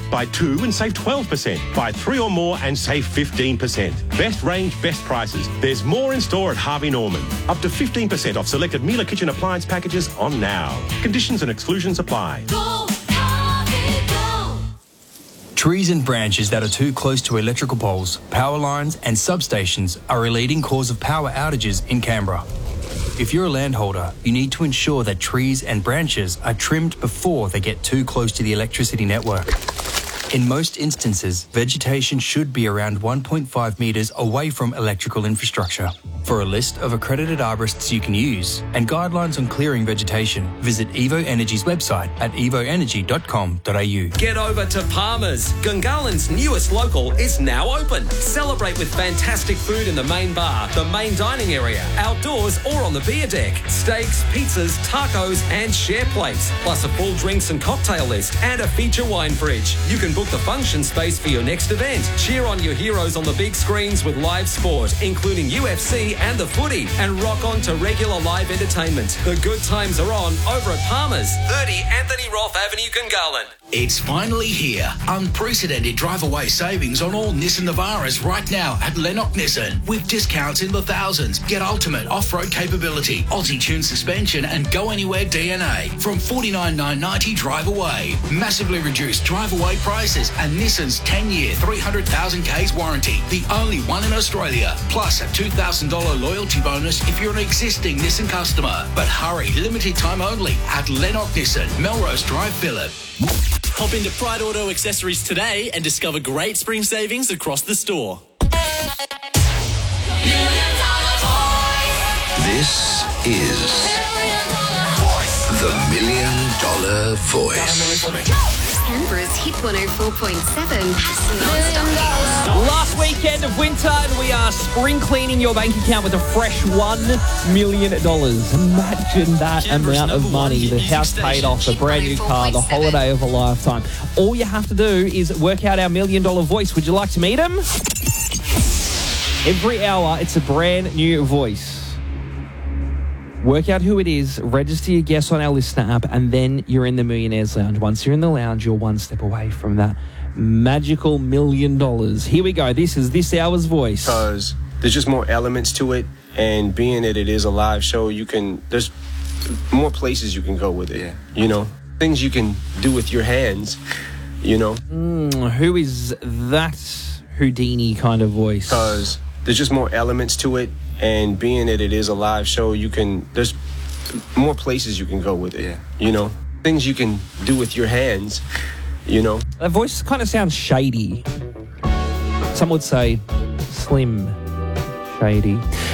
Buy 2 and save 12%. Buy 3 or more and save 15%. Best range, best prices. There's more in store at Harvey Norman. Up to 15% off selected Miele kitchen appliance packages on now. Conditions and exclusions apply. Trees and branches that are too close to electrical poles, power lines and substations are a leading cause of power outages in Canberra. If you're a landholder, you need to ensure that trees and branches are trimmed before they get too close to the electricity network. In most instances, vegetation should be around 1.5 metres away from electrical infrastructure. For a list of accredited arborists you can use and guidelines on clearing vegetation, visit Evo Energy's website at evoenergy.com.au. Get over to Palmer's. Gungahlon's newest local is now open. Celebrate with fantastic food in the main bar, the main dining area, outdoors or on the beer deck. Steaks, pizzas, tacos and share plates, plus a full drinks and cocktail list and a feature wine fridge. You can book the function space for your next event. Cheer on your heroes on the big screens with live sport, including UFC and the footy, and rock on to regular live entertainment. The good times are on over at Palmer's, 30 Anthony Roth Avenue, Gungahlon. It's finally here. Unprecedented drive-away savings on all Nissan Navaras right now at Lennox Nissan. With discounts in the thousands. Get ultimate off-road capability, Aussie-tuned suspension and go anywhere DNA from $49,990 drive away. Massively reduced drive-away prices and Nissan's 10-year, 300,000 Ks warranty. The only one in Australia. Plus a $2,000 loyalty bonus if you're an existing Nissan customer. But hurry, limited time only at Lennox Nissan, Melrose Drive, Phillip. Hop into Pride Auto Accessories today and discover great spring savings across the store. This is the $1 Million Voice. Canberra's Hit 104.7 non-stop. Last weekend of winter, and we are spring cleaning your bank account with a fresh $1 million. Imagine that amount of money. The house paid off, the brand new car, the holiday of a lifetime. All you have to do is work out our $1 Million Voice. Would you like to meet him? Every hour, it's a brand new voice. Work out who it is, register your guess on our listener app, and then you're in the Millionaires Lounge. Once you're in the lounge, you're one step away from that magical $1 million. Here we go. This is this hour's voice. Because there's just more elements to it, and being that it is a live show, there's more places you can go with it. You know, things you can do with your hands. You know, who is that Houdini kind of voice? Because there's just more elements to it. And being that it is a live show, there's more places you can go with it. You know, things you can do with your hands, you know. That voice kind of sounds shady. Some would say slim shady.